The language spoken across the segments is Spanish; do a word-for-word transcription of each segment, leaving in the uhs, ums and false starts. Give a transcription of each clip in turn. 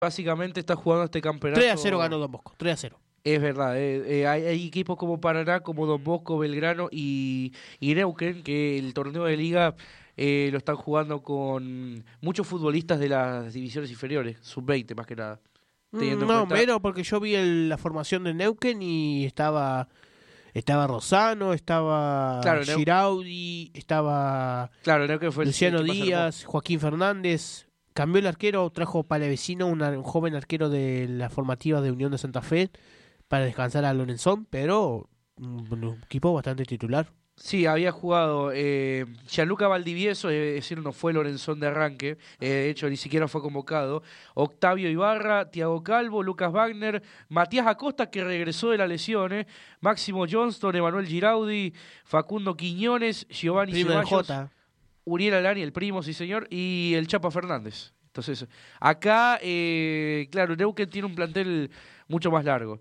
básicamente está jugando este campeonato. tres a cero ganó Don Bosco, tres a cero. Es verdad, eh, eh, hay, hay equipos como Paraná, como Don Bosco, Belgrano y, y Neuquén, que el torneo de liga eh, lo están jugando con muchos futbolistas de las divisiones inferiores, sub veinte más que nada. Mm, no, menos porque yo vi el, la formación de Neuquén y estaba estaba Rosano, estaba claro, Giraudi, estaba claro, Neuquén fue el Luciano Díaz, Joaquín Fernández. Cambió el arquero, trajo Palavecino, una, un joven arquero de la formativa de Unión de Santa Fe, para descansar a Lorenzón, pero un, un equipo bastante titular. Sí, había jugado eh, Gianluca Valdivieso, es decir, no fue Lorenzón de arranque, eh, de hecho ni siquiera fue convocado, Octavio Ibarra, Tiago Calvo, Lucas Wagner, Matías Acosta, que regresó de la lesión, eh, Máximo Johnston, Emanuel Giraudi, Facundo Quiñones, Giovanni Primo Ceballos, J. Uriel Alani, el primo, sí señor, y el Chapa Fernández. Entonces, acá, eh, claro, Neuquén tiene un plantel mucho más largo.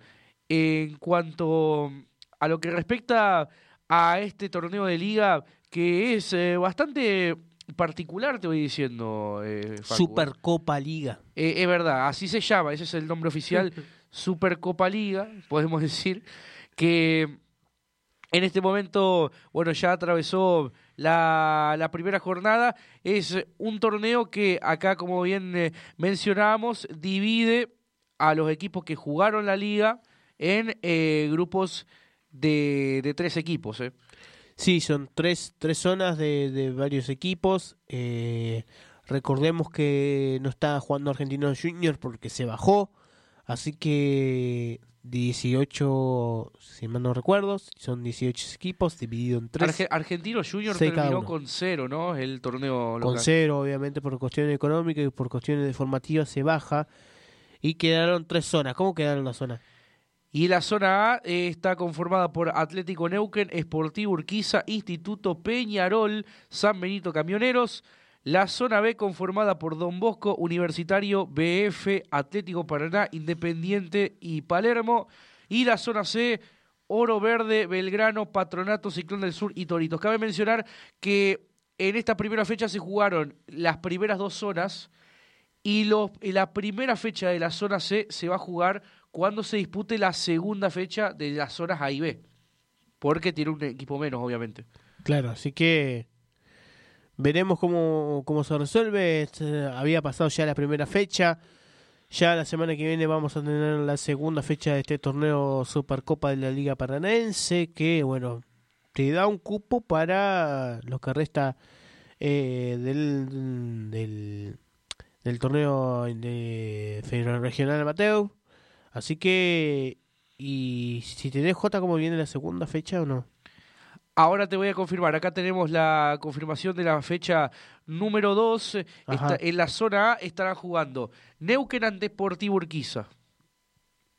En cuanto a lo que respecta a este torneo de liga, que es eh, bastante particular, te voy diciendo, eh, Facu. Supercopa Liga. Eh, es verdad, así se llama, ese es el nombre oficial, Supercopa Liga, podemos decir, que en este momento, bueno, ya atravesó la, la primera jornada. Es un torneo que acá, como bien eh, mencionábamos, divide a los equipos que jugaron la liga en eh, grupos de, de tres equipos. ¿eh? Sí, son tres, tres zonas de, de varios equipos. Eh, recordemos que no está jugando Argentino Junior porque se bajó. Así que dieciocho, si mal no recuerdo, son dieciocho equipos dividido en tres. Arge- Argentino Junior terminó con cero, ¿no? El torneo local. Con cero, obviamente, por cuestiones económicas y por cuestiones de formativas se baja. Y quedaron tres zonas. ¿Cómo quedaron las zonas? Y la zona A eh, está conformada por Atlético Neuquén, Sportivo Urquiza, Instituto Peñarol, San Benito Camioneros. La zona B conformada por Don Bosco, Universitario, B F, Atlético Paraná, Independiente y Palermo. Y la zona C, Oro Verde, Belgrano, Patronato, Ciclón del Sur y Toritos. Cabe mencionar que en esta primera fecha se jugaron las primeras dos zonas y los, la primera fecha de la zona C se va a jugar cuando se dispute la segunda fecha de las zonas A y B, porque tiene un equipo menos, obviamente. Claro, así que veremos cómo, cómo se resuelve. Este, había pasado ya la primera fecha. Ya la semana que viene vamos a tener la segunda fecha de este torneo Supercopa de la Liga Paranaense, que, bueno, te da un cupo para lo que resta eh, del, del, del torneo de Federal Regional Amateur. Así que, y si tenés J, ¿cómo viene la segunda fecha o no? Ahora te voy a confirmar. Acá tenemos la confirmación de la fecha número dos. Está, en la zona A estarán jugando Neuquén ante Sportivo Urquiza.